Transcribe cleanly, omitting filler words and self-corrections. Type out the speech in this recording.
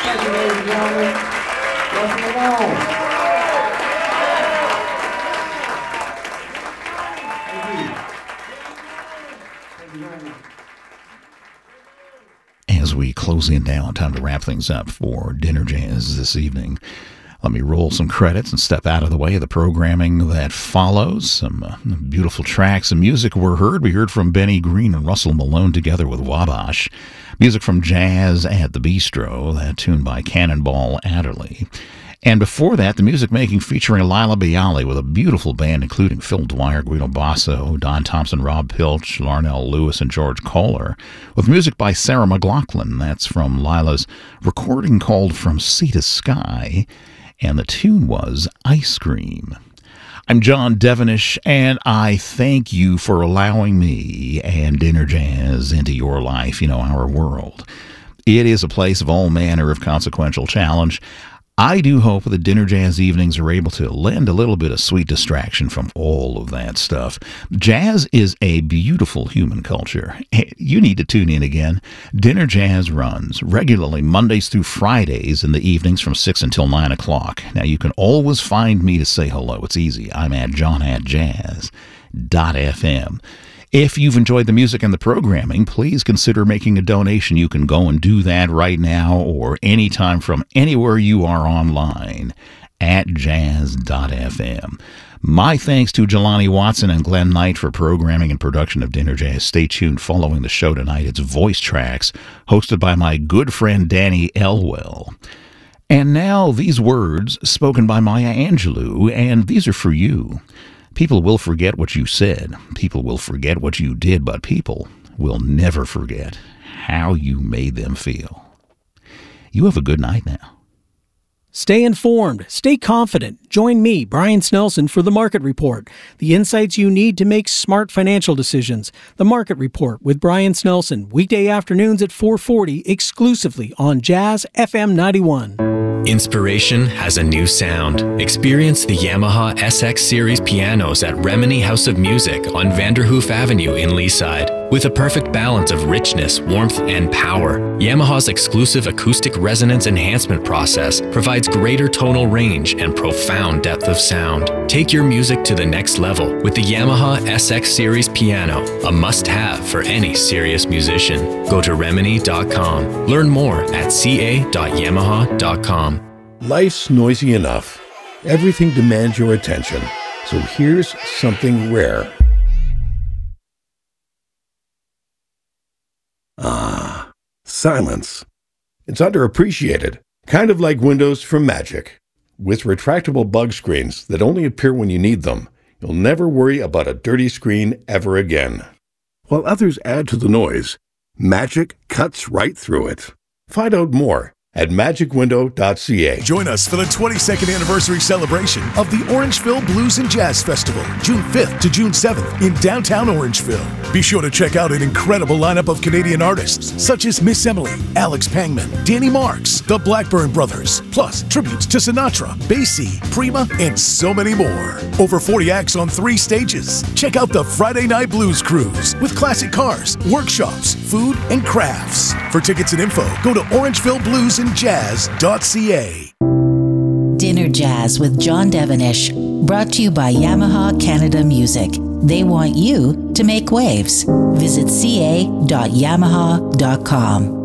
Thank you, ladies and gentlemen. Welcome along. Thank you very much. As we close in now, time to wrap things up for Dinner Jazz this evening. Let me roll some credits and step out of the way of the programming that follows. Some beautiful tracks and music were heard. We heard from Benny Green and Russell Malone together with Wabash. Music from Jazz at the Bistro, that tune by Cannonball Adderley. And before that, the music making featuring Lila Bialy with a beautiful band including Phil Dwyer, Guido Basso, Don Thompson, Rob Pilch, Larnell Lewis, and George Kohler, with music by Sarah McLachlan. That's from Lila's recording called From Sea to Sky, and the tune was Ice Cream. I'm John Devenish, and I thank you for allowing me and Dinner Jazz into your life, our world. It is a place of all manner of consequential challenge. I do hope that Dinner Jazz evenings are able to lend a little bit of sweet distraction from all of that stuff. Jazz is a beautiful human culture. You need to tune in again. Dinner Jazz runs regularly Mondays through Fridays in the evenings from 6 until 9 o'clock. Now, you can always find me to say hello. It's easy. I'm at john@jazz.fm. If you've enjoyed the music and the programming, please consider making a donation. You can go and do that right now or anytime from anywhere you are online at jazz.fm. My thanks to Jelani Watson and Glenn Knight for programming and production of Dinner Jazz. Stay tuned following the show tonight. It's Voice Tracks, hosted by my good friend Danny Elwell. And now these words spoken by Maya Angelou, and these are for you. People will forget what you said. People will forget what you did, but people will never forget how you made them feel. You have a good night now. Stay informed. Stay confident. Join me, Brian Snelson, for The Market Report. The insights you need to make smart financial decisions. The Market Report with Brian Snelson. Weekday afternoons at 4:40, exclusively on Jazz FM 91. Inspiration has a new sound. Experience the Yamaha SX Series pianos at Remini House of Music on Vanderhoof Avenue in Leaside. With a perfect balance of richness, warmth, and power, Yamaha's exclusive acoustic resonance enhancement process provides greater tonal range and profound depth of sound. Take your music to the next level with the Yamaha SX Series piano, a must-have for any serious musician. Go to Remini.com. Learn more at ca.yamaha.com. Life's noisy enough. Everything demands your attention. So here's something rare. Silence. It's underappreciated, kind of like windows from Magic. With retractable bug screens that only appear when you need them, you'll never worry about a dirty screen ever again. While others add to the noise, Magic cuts right through it. Find out more at magicwindow.ca. Join us for the 22nd anniversary celebration of the Orangeville Blues and Jazz Festival, June 5th to June 7th in downtown Orangeville. Be sure to check out an incredible lineup of Canadian artists such as Miss Emily, Alex Pangman, Danny Marks, the Blackburn Brothers, plus tributes to Sinatra, Basie, Prima, and so many more. Over 40 acts on 3 stages. Check out the Friday Night Blues Cruise with classic cars, workshops, food, and crafts. For tickets and info, go to orangevillebluesandjazz.ca. Dinner Jazz with John Devenish, brought to you by Yamaha Canada Music. They want you to make waves. Visit ca.yamaha.com.